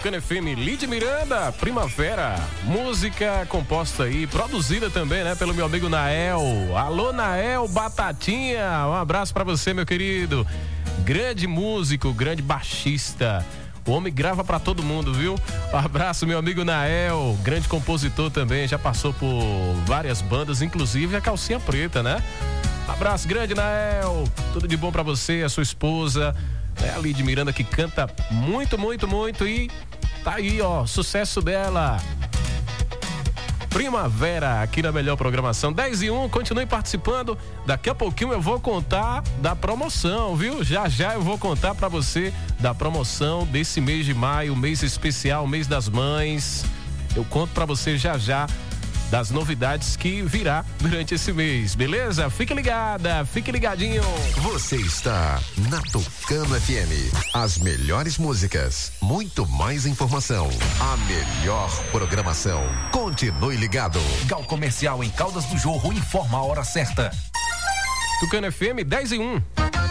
Tucano FM, Lídia Miranda, Primavera, música composta aí, produzida também, né, pelo meu amigo Nael. Alô, Nael Batatinha, um abraço pra você, meu querido. Grande músico, grande baixista. O homem grava pra todo mundo, viu? Um abraço, meu amigo Nael, grande compositor também, já passou por várias bandas, inclusive a Calcinha Preta, né? Abraço grande, Nael. Tudo de bom pra você, a sua esposa. É a Lídia Miranda que canta muito, muito, muito e tá aí, ó, sucesso dela. Primavera, aqui na melhor programação, 10:01, continue participando. Daqui a pouquinho eu vou contar da promoção, viu? Já já eu vou contar pra você da promoção desse mês de maio, mês especial, mês das mães. Eu conto pra você já já das novidades que virá durante esse mês, beleza? Fique ligada, fique ligadinho. Você está na Tucano FM. As melhores músicas, muito mais informação, a melhor programação. Continue ligado. Gal Comercial em Caldas do Jorro informa a hora certa. Tucano FM 10:01.